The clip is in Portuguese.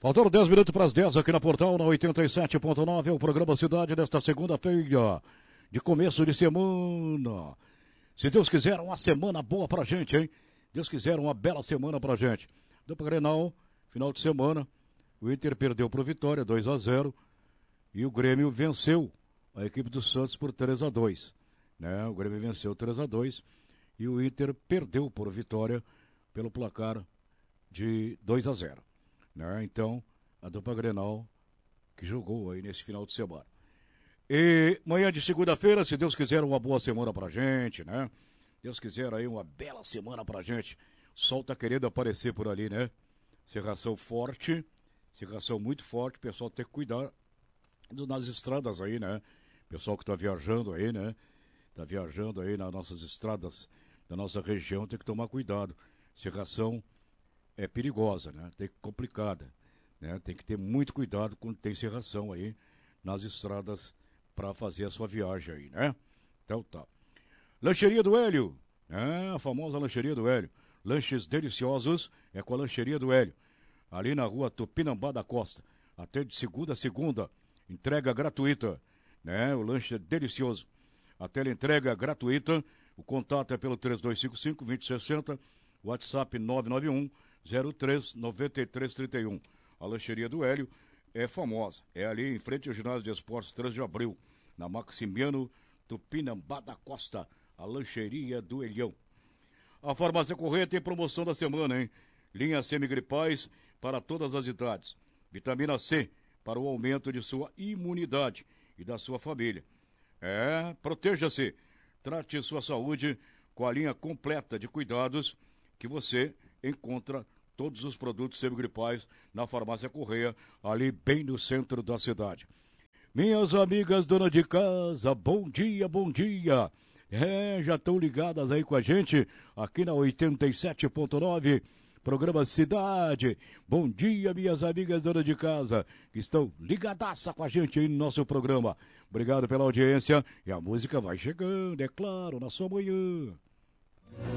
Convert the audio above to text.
Faltando 10 minutos para as 10 aqui na Portal, na 87.9, é o programa Cidade desta segunda-feira, de começo de semana. Se Deus quiser, uma semana boa pra gente, hein? Deus quiser, uma bela semana pra gente. Dupla Grenal, final de semana, o Inter perdeu pro Vitória, 2-0, e o Grêmio venceu a equipe do Santos por 3-2. Né? O Grêmio venceu 3-2 e o Inter perdeu por Vitória pelo placar de 2-0. Né? Então, a dupla Grenal que jogou aí nesse final de semana. E manhã de segunda-feira, se Deus quiser, uma boa semana pra gente, né? Deus quiser aí uma bela semana pra gente. O sol tá querendo aparecer por ali, né? Cerração forte, cerração muito forte, o pessoal tem que cuidar nas estradas aí, né? Pessoal que tá viajando aí, né? Tá viajando aí nas nossas estradas da nossa região, tem que tomar cuidado. Cerração é perigosa, né? Tem que complicada, né? Tem que ter muito cuidado quando tem cerração aí nas estradas para fazer a sua viagem aí, né? Então tá. Lancheria do Hélio, a famosa Lancheria do Hélio. Lanches deliciosos é com a Lancheria do Hélio. Ali na rua Tupinambá da Costa. Até de segunda a segunda. Entrega gratuita, né? O lanche é delicioso. A teleentrega gratuita. O contato é pelo 3255-2060. WhatsApp 991-03-9331. A Lancheria do Hélio é famosa. É ali em frente ao Ginásio de Esportes 3 de Abril. Na Maximiano Tupinambá da Costa. A Lancheria do Helião. A Farmácia Correia tem promoção da semana, hein? Linha semigripais para todas as idades. Vitamina C para o aumento de sua imunidade e da sua família. Proteja-se. Trate sua saúde com a linha completa de cuidados que você encontra todos os produtos semigripais na Farmácia Correia, ali bem no centro da cidade. Minhas amigas dona de casa, bom dia, bom dia. Já estão ligadas aí com a gente, aqui na 87.9, programa Cidade. Bom dia, minhas amigas dona de casa, que estão ligadaça com a gente aí no nosso programa. Obrigado pela audiência e a música vai chegando, é claro, na sua manhã.